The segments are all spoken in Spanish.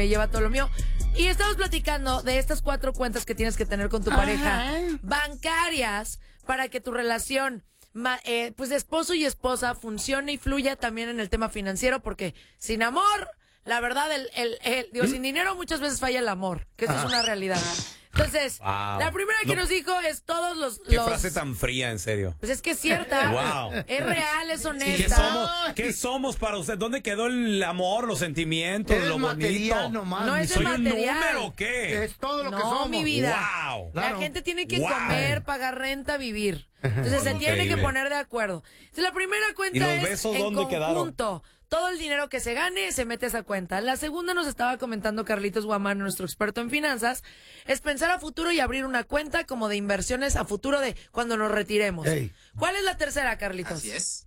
me lleva todo lo mío. Y estamos platicando de estas 4 cuentas que tienes que tener con tu pareja bancarias para que tu relación pues de esposo y esposa funcione y fluya también en el tema financiero, porque sin amor, la verdad, sin dinero muchas veces falla el amor, que eso es una realidad. Entonces, la primera que nos dijo es todos los... Qué frase tan fría, en serio. Pues es que es cierta. Wow. Es real, es honesta. ¿Qué somos para usted? ¿Dónde quedó el amor, los sentimientos, lo bonito? Nomás, no es ¿Soy el un material. número o qué? es todo lo que No, somos. mi vida. Wow. La gente tiene que comer, pagar renta, vivir. Entonces se tiene que poner de acuerdo. Entonces la primera cuenta ¿Y los es besos en dónde conjunto. Todo el dinero que se gane se mete a esa cuenta. La segunda nos estaba comentando Carlitos Guamán, nuestro experto en finanzas, es pensar a futuro y abrir una cuenta como de inversiones a futuro de cuando nos retiremos. Ey. ¿Cuál es la tercera, Carlitos? Así es.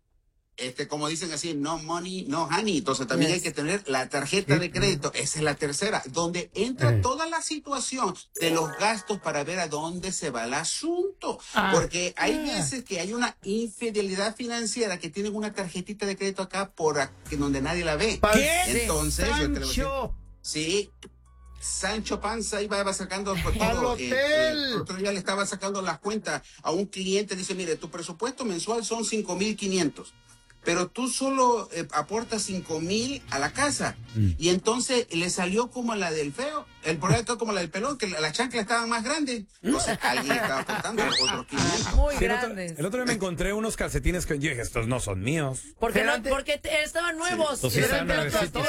Como dicen así, no money, no honey. Entonces también hay que tener la tarjeta de crédito. Esa es la tercera, donde entra toda la situación de los gastos para ver a dónde se va el asunto. Porque hay veces que hay una infidelidad financiera que tienen una tarjetita de crédito acá donde nadie la ve. ¿Qué? Entonces, yo te lo voy a decir. Sancho. Sí. Sancho Panza iba sacando por ¡Al todo. hotel! El otro día le estaba sacando las cuentas a un cliente. Dice, mire, tu presupuesto mensual son 5,500. Pero tú solo aportas 5,000 a la casa. Y entonces le salió como la del feo. El proyecto como la del pelón, que la chancla estaba más grande. Entonces alguien estaba aportando otros 500. Muy Sí, grandes. el otro día me encontré unos calcetines que yo dije, estos no son míos. Porque estaban nuevos. Sí, estaban nuevecitos.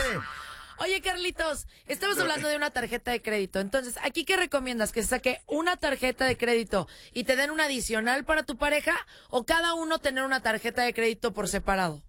Oye, Carlitos, estamos hablando de una tarjeta de crédito. Entonces, ¿aquí qué recomiendas? ¿Que se saque una tarjeta de crédito y te den una adicional para tu pareja? ¿O cada uno tener una tarjeta de crédito por separado?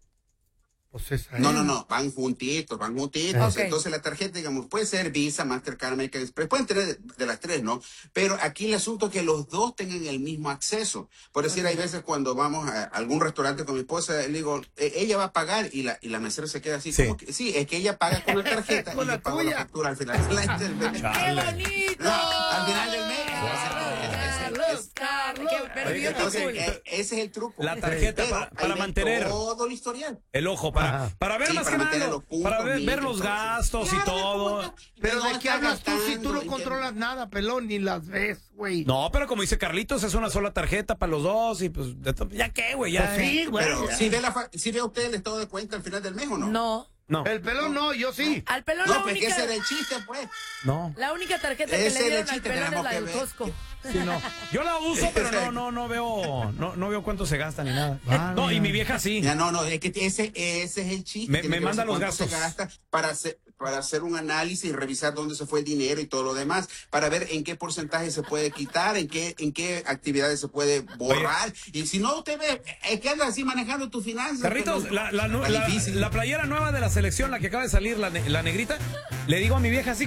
Pues No, van juntitos. Okay. Entonces la tarjeta, digamos, puede ser Visa, Mastercard, American Express, pueden tener de las tres, ¿no? Pero aquí el asunto es que los dos tengan el mismo acceso. Por decir, hay veces cuando vamos a algún restaurante con mi esposa, le digo, ella va a pagar y la mesera se queda así, como que, sí, es que ella paga con la tarjeta y yo pago la factura al final del mes. ¡Qué bonito! Al final del mes. Entonces, ese es el truco. La tarjeta para mantener todo el historial. el ojo, para ver más que nada, para ver los gastos y todo. Pero ¿de qué hablas tú si tú no controlas nada, pelón, ni las ves, güey? No, pero como dice Carlitos, es una sola tarjeta para los dos y pues, ¿ya qué, güey? Ya. Pues sí, güey. Pero si ve usted el estado de cuenta al final del mes o no. No. El pelón no, yo sí. Al pelón No, pues que ese era el chiste, pues. No. la única tarjeta que Ese le era el dieron al chiste, pelón es tenemos la que del ver. Costco. Sí, no. Yo la uso, pero no veo cuánto se gasta ni nada. No, y mi vieja sí. Ya, no, es que ese es el chiste. Me Tiene que manda ver los cuánto gastos. se gasta para hacer un análisis y revisar dónde se fue el dinero y todo lo demás, para ver en qué porcentaje se puede quitar, en qué actividades se puede borrar. Y si no, usted ve, es que anda así manejando tus finanzas. Carlitos, pero la playera nueva de la selección, la que acaba de salir, la negrita, le digo a mi vieja así.